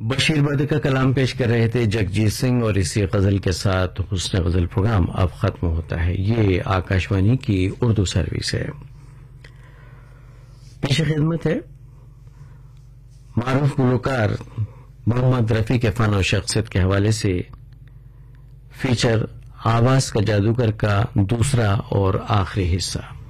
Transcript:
बशीर बद का कलाम पेश कर रहे थे जगजीत सिंह और इसी गजल के साथ हुस्न गजल प्रोग्राम अब खत्म होता है। ये आकाशवाणी की उर्दू सर्विस है। पेश खिदमत है मारूफ गुलकार मोहम्मद रफी के फन और शख्सियत के हवाले से फीचर आवाज का जादूगर का दूसरा और आखिरी हिस्सा।